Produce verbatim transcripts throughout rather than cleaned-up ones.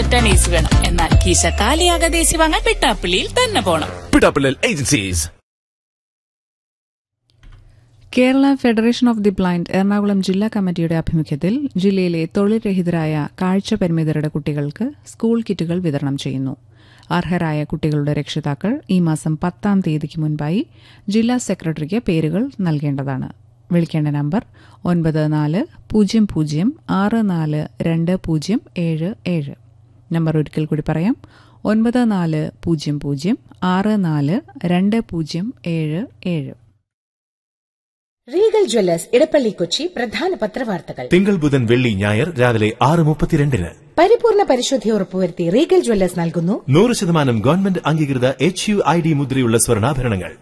Return AC വേണം. എന്നാൽ കീശ കാലിയാകാതെ AC വാങ്ങാൻ പിട്ടാപ്പിള്ളിയിൽ തന്നെ പോണം. Pittappilly agencies. Kerala federation of the blind Ernakulam ജില്ലാ കമ്മിറ്റിയുടെ ആഭിമുഖ്യത്തിൽ ജില്ലയിലെ തൊഴിൽ രഹിതരായ കാഴ്ച പരിമിതരുടെ കുട്ടികൾക്ക് സ്കൂൾ കിറ്റുകൾ വിതരണം ചെയ്യുന്നു. അർഹരായ കുട്ടികളുടെ രക്ഷിതാക്കൾ ഈ മാസം പത്താം തീയതിക്ക് മുൻപായി ജില്ലാ സെക്രട്ടറിക്ക് പേരുകൾ നൽകേണ്ടതാണ്. വിളിക്കേണ്ട നമ്പർ ഒൻപത് നാല് പൂജ്യം പൂജ്യം ആറ് നാല് രണ്ട് പൂജ്യം ഏഴ് ഏഴ്. നമ്പർ ഒരിക്കൽ കൂടി പറയാം, ഒൻപത് നാല് പൂജ്യം പൂജ്യം ആറ് നാല് രണ്ട് പൂജ്യം ഏഴ് ഏഴ്. റീഗൽ ജ്വല്ലേഴ്സ് ഇടപ്പള്ളി കൊച്ചി പ്രധാന പത്രവാർത്തകൾ തിങ്കൾ ബുധൻ വെള്ളി ഞായർ രാവിലെ ആറ് മുപ്പത്തിരണ്ടിന്. പരിപൂർണ പരിശുദ്ധി ഉറപ്പുവരുത്തി റീഗൽ ജ്വല്ലേഴ്സ് നൽകുന്നു നൂറ് ശതമാനം ഗവൺമെന്റ് അംഗീകൃത എച്ച് യു ഐ ഡി മുദ്രയുള്ള സ്വർണ്ണാഭരണങ്ങൾ.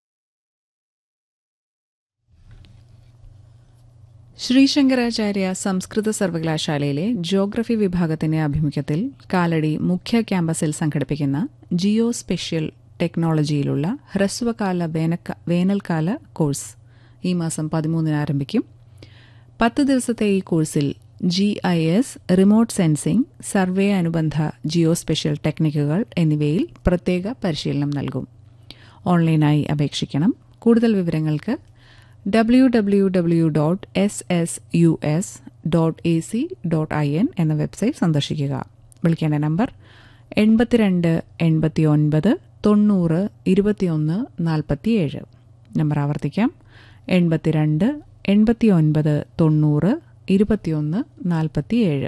ശ്രീശങ്കരാചാര്യ സംസ്കൃത സർവകലാശാലയിലെ ജിയോഗ്രഫി വിഭാഗത്തിന്റെ ആഭിമുഖ്യത്തിൽ കാലടി മുഖ്യ ക്യാമ്പസിൽ സംഘടിപ്പിക്കുന്ന ജിയോ സ്പെഷ്യൽ ടെക്നോളജിയിലുള്ള ഹ്രസ്വകാല വേനൽക്കാല കോഴ്സ് ഈ മാസം പതിമൂന്നിന് ആരംഭിക്കും. പത്ത് ദിവസത്തെ ഈ കോഴ്സിൽ G I S, remote sensing, survey അനുബന്ധ ജിയോ സ്പെഷ്യൽ ടെക്നിക്കുകൾ എന്നിവയിൽ പ്രത്യേക പരിശീലനം നൽകും. ഓൺലൈനായി അപേക്ഷിക്കണം. കൂടുതൽ വിവരങ്ങൾക്ക് W W W dot S S U S dot A C dot I N എന്ന വെബ്സൈറ്റ് സന്ദർശിക്കുക. വിളിക്കേണ്ട നമ്പർ എൺപത്തിരണ്ട് എൺപത്തി ഒൻപത് തൊണ്ണൂറ് ഇരുപത്തിയൊന്ന് നാൽപ്പത്തിയേഴ്. നമ്പർ ആവർത്തിക്കാം, എൺപത്തിരണ്ട് എൺപത്തി ഒൻപത് തൊണ്ണൂറ് ഇരുപത്തിയൊന്ന് നാൽപ്പത്തിയേഴ്.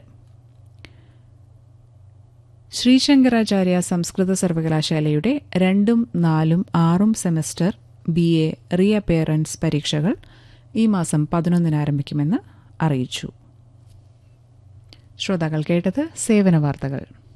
ശ്രീശങ്കരാചാര്യ സംസ്കൃത സർവകലാശാലയുടെ രണ്ടും നാലും ആറും semester B A re appearance പരീക്ഷകൾ ഈ മാസം പതിനൊന്നിന് ആരംഭിക്കുമെന്ന് അറിയിച്ചു. ശ്രോതാക്കൾ കേട്ടത് സേവന വാർത്തകൾ.